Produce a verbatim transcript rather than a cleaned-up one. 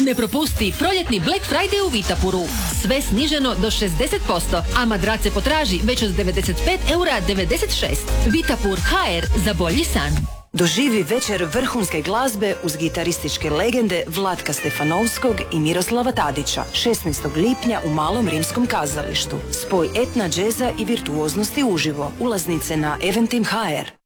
Ne propusti proljetni Black Friday u Vitapuru. Sve sniženo do šezdeset posto, a madrace potraži već od devedeset pet eura devedeset šest. Vitapur ha er za bolji san. Doživi večer vrhunske glazbe uz gitarističke legende Vlatka Stefanovskog i Miroslava Tadića šesnaestog lipnja u Malom rimskom kazalištu. Spoj etna, džeza i virtuoznosti uživo. Ulaznice na eventim ha er.